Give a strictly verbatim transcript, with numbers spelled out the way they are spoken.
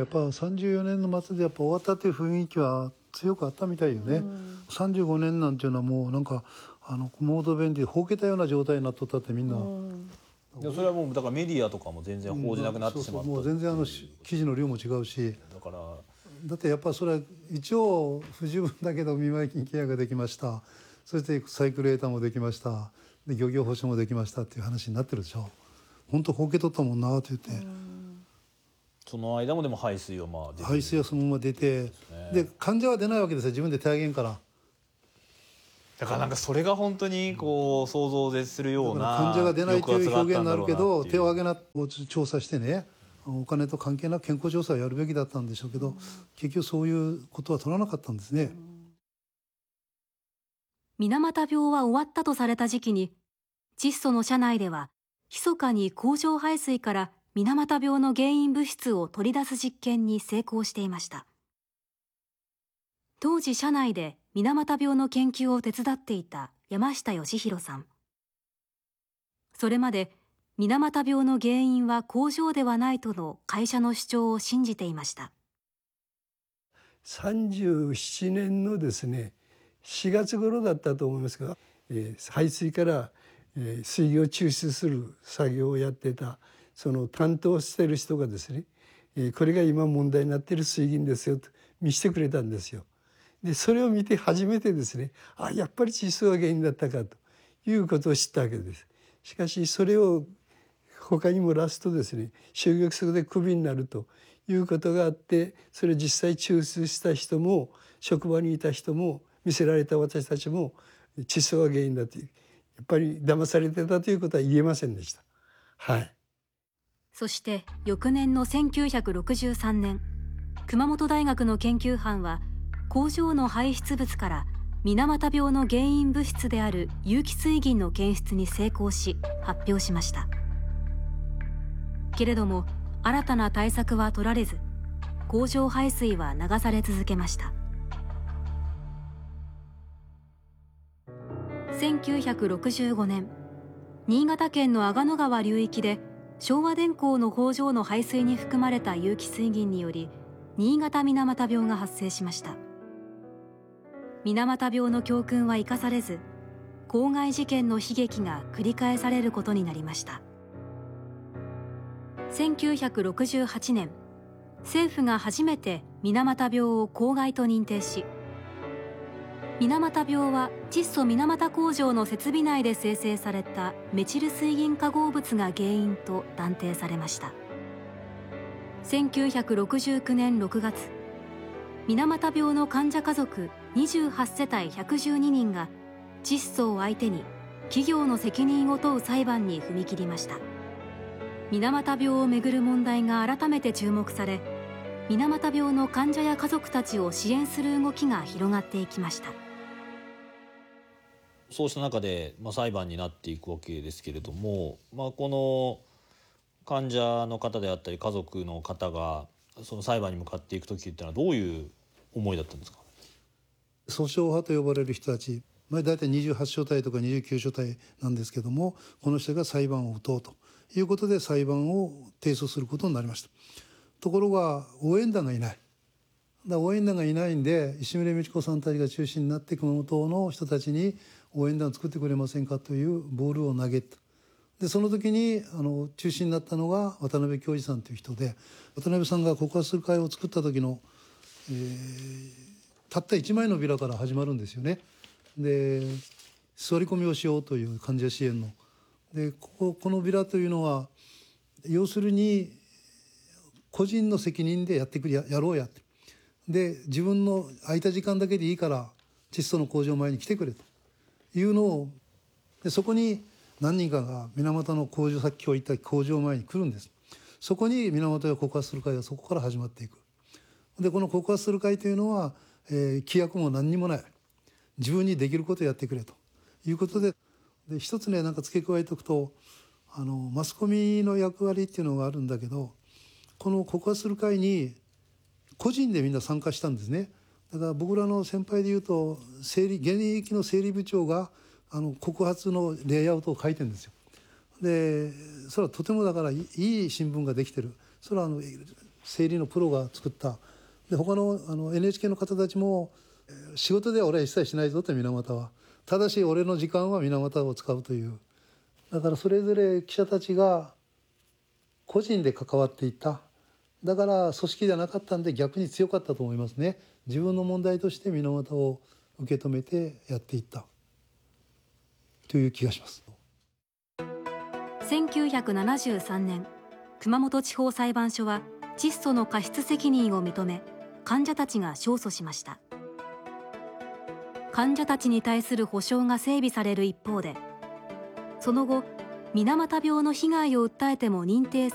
やっぱさんじゅうよねんの末でやっぱ終わったっていう雰囲気は強くあったみたいよね、うん、さんじゅうごねんなんていうのはもうなんかあのモード弁でほうけたような状態になっとったってみんな、うん、 いやそれはもうだからメディアとかも全然報じなくなってしまった、うん、 そうそうもう全然あの記事の量も違うし、 だからだってやっぱそれは一応不十分だけど見舞金契約ができました、そしてサイクルエーターもできました、で漁業保証もできましたっていう話になってるでしょ。本当ほうけとったもんなって言って、うん、 その間もでも排水はまあ出て排水はそのまま出て、で、ね、患者は出ないわけですよ、自分で手上げんから。 だからなんかそれが本当にこう想像を絶するような患者が出ないという表現になるけど、手を挙げな調査してね、お金と関係なく健康調査をやるべきだったんでしょうけど、うん、結局そういうことは取らなかったんですね。 水俣病は終わったとされた時期に窒素の社内では密かに工場排水から水俣病の原因物質を取り出す実験に成功していました。当時社内で水俣病の研究を手伝っていた山下義弘さん。それまで水俣病の原因は工場ではないとの会社の主張を信じていました。 さんじゅうななねんのですねしがつ頃だったと思いますが、えー、排水から、えー、水を抽出する作業をやってたその担当している人がですね、えー、これが今問題になっている水銀ですよと見せてくれたんですよ。でそれを見て初めてですね、あやっぱり窒素が原因だったかということを知ったわけです。しかしそれを他にも漏らすとですね、就業規則でクビになるということがあって、それを実際抽出した人も職場にいた人も見せられた私たちも窒素が原因だという、やっぱり騙されてたということは言えませんでした。はい。 そして翌年のせんきゅうひゃくろくじゅうさんねん、熊本大学の研究班は工場の排出物から水俣病の原因物質である有機水銀の検出に成功し発表しました。けれども新たな対策は取られず、工場排水は流され続けました。せんきゅうひゃくろくじゅうごねん、新潟県の阿賀野川流域で昭和電工の工場の排水に含まれた有機水銀により新潟水俣病が発生しました。水俣病の教訓は生かされず、公害事件の悲劇が繰り返されることになりました。せんきゅうひゃくろくじゅうはちねん、政府が初めて水俣病を公害と認定し、水俣病は窒素水俣工場の設備内で生成されたメチル水銀化合物が原因と断定されました。せんきゅうひゃくろくじゅうきゅうねんろくがつ、水俣病の患者家族にじゅうはちせたいひゃくじゅうににんが窒素を相手に企業の責任を問う裁判に踏み切りました。水俣病をめぐる問題が改めて注目され、水俣病の患者や家族たちを支援する動きが広がっていきました。 そうした中で、まあ、裁判になっていくわけですけれども、まあ、この患者の方であったり家族の方がその裁判に向かっていく時っていうのはどういう思いだったんですか。 訴訟派と呼ばれる人たち、まあ、大体にじゅうはちしょたいとかにじゅうきゅうしょたいなんですけども、この人が裁判を打とうということで裁判を提訴することになりました。ところが応援団がいない。だ応援団がいないんで、石牟美智子さんたちが中心になって熊本の人たちに応援団を作ってくれませんかというボールを投げた。でその時にあの中心になったのが渡辺教授さんという人で、渡辺さんが告発する会を作った時の、えー、たったいちまいのビラから始まるんですよね。で座り込みをしようという患者支援の。でここ、このビラというのは要するに個人の責任でやってくれ や, やろうやって。で自分の空いた時間だけでいいから窒素の工場前に来てくれというのを、でそこに何人かが水俣の工場、さっき言った工場前に来るんです。そこに水俣が告発する会がそこから始まっていく。でこの告発する会というのは、えー、規約も何にもない、自分にできることをやってくれということで、で一つねなんか付け加えておくと、あのマスコミの役割っていうのがあるんだけど、この告発する会に個人でみんな参加したんですね。だから僕らの先輩でいうと整理現役の整理部長があの告発のレイアウトを書いてるんですよ。でそれはとてもだからいい新聞ができてる。それはあの生理のプロが作ったで他の、あの エヌエイチケー の方たちも仕事では俺は一切しないぞって水俣はただし俺の時間は水俣を使うというだからそれぞれ記者たちが個人で関わっていっただから組織じゃなかったんで逆に強かったと思いますね。自分の問題として水俣を受け止めてやっていったという気がします。 せんきゅうひゃくななじゅうさんねん熊本地方裁判所は窒素の過失責任を認め患者たちが勝訴しました。患者たちに対する補償が整備される一方でその後水俣病の被害を訴えても認定